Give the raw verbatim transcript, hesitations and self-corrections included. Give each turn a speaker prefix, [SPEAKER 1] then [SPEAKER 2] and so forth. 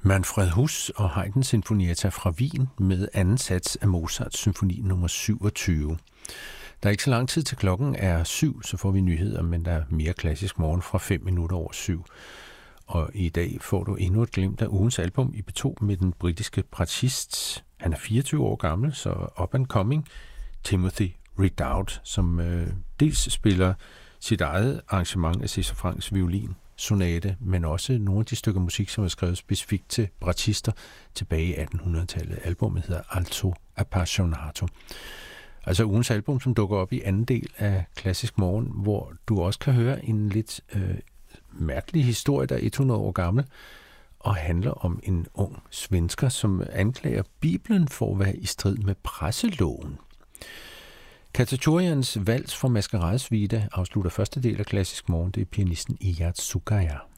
[SPEAKER 1] Manfred Huss og Haydn Sinfonietta fra Wien med anden sats af Mozarts symfoni nummer syvogtyve. Der er ikke så lang tid til klokken er syv, så får vi nyheder, men der er mere klassisk morgen fra fem minutter over syv. Og i dag får du endnu et glimt af ugens album i B to med den britiske bratschist. Han er fireogtyve år gammel, så up and coming, Timothy Ridout, som øh, dels spiller sit eget arrangement af César Franks violin sonate, men også nogle af de stykker musik, som er skrevet specifikt til bratschister tilbage i attenhundredetallet. Albummet hedder Alto Appassionato. Altså ugens album, som dukker op i anden del af Klassisk Morgen, hvor du også kan høre en lidt øh, mærkelig historie, der er hundrede år gammel, og handler om en ung svensker, som anklager Bibelen for at være i strid med presseloven. Katatorians vals for Maskeradesvita afslutter første del af Klassisk Morgen. Det er pianisten Iyad Sugaya.